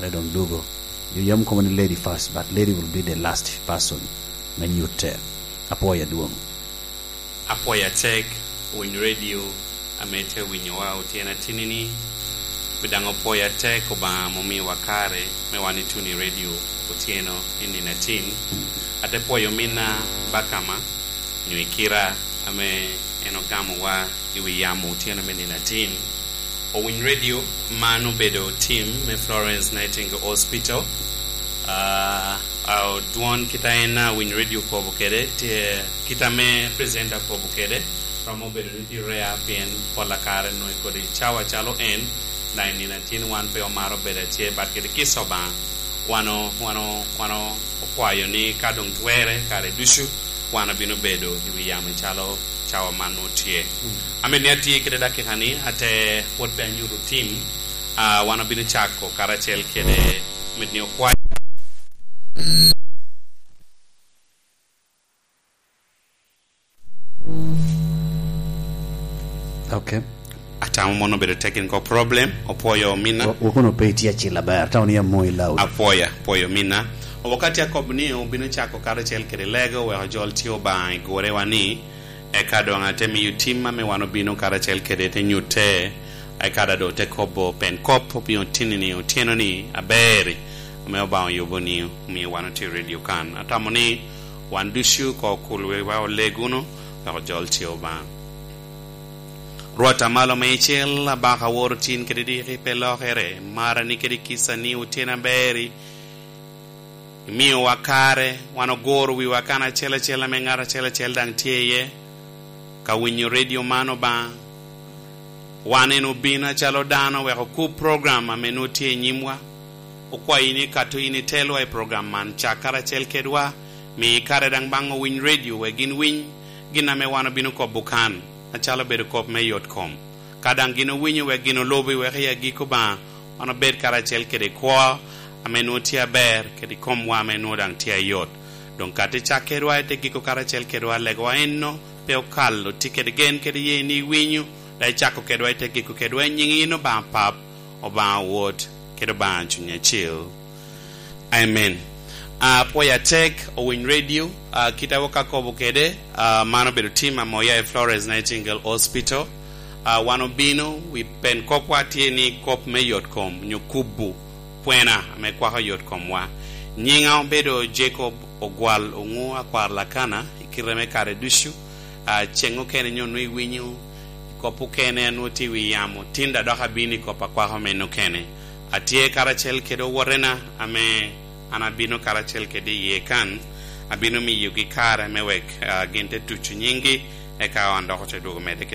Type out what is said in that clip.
don't dugo. You yam common lady first, but lady will be the last person when you tell. Apoya duong. Apoya tek win radio amete winyowa utiena tinini. Bidango poya tek oba momi wakare me wani tuni radio utieno ini natin. Ate poyo mina bakama nyuikira ame enogamu wa iwiyamu utieno meni natin. O win radio manu bedo team me Florence Nightingale Hospital. Au duon kita ena win radio ko bukede te kita me presenter ko bukede from bedo di rea pen pola kare no ko di chawa chalo en 1991 pe omaro bede che bat kede kisoba wano kwayo ni kadong twere kare dushu wana bino bedo iwiyame chalo chawa manu tie ameniati kede dakikani ate what be new team wana bino chako karachel kede mednio kwa Okay. Atamu mono bedo technical problem opoyo mina ukono peitia chila ba tauni ya moi loud poyo mina wakati yakobni ubino chako karachel kede lego we jol tio ba gore wani e kado ngatemi yutima me wano bino karachel kede te nyute e kada do te kobo pen kopo pio tinini utieno ni aberi me oba yoboni mi wano ti radio kan atamoni wandushu ko kulwe wa leguno we jol tio ba Ruata malo meichel la baka worotin kedi pelo here mara ni kedi kisani utena beri mio wakare wano goro wi wakana chela mengara chela dang tieye ka winyo radio mano ba wane no bina chalo dano we ku program ameno tie nyimwa okwa ini kato ini telo ai program man chakara chel kedwa mi kare dang bango win radio we gin win giname wano bino ko bukan achala bedo kop me.com kadang gino winyo we gino lobi we ya giko ba ono bed karachel kede kwa ameno tia ber kede komwa ameno dang tia yot don kate chakerwa te giko karachel kedwa legwa enno pe okallo tikede gen kede ye ni winyo dai chako kedwa te giko kedwa nyingino ba pap oba wot kede ba chunya chill amen poya tek o win radio kita woka kobo kede mano bedo team amoya Florence Nightingale Hospital wano bino we pen kopwa tieni kop me.com nyukubu puena me kwa .com wa nyinga bedo Jacob Ogwal ongu akwar lakana ikireme kare dushu chengo kene nyonwi winyu kopu kene anuti wiyamo tinda doha bini kopa kwa meno kene atie karachel kedo warena ame anabino karachel kede yekan abino mi yugi kara mewek gente tuchu nyingi eka wanda hote dogo mede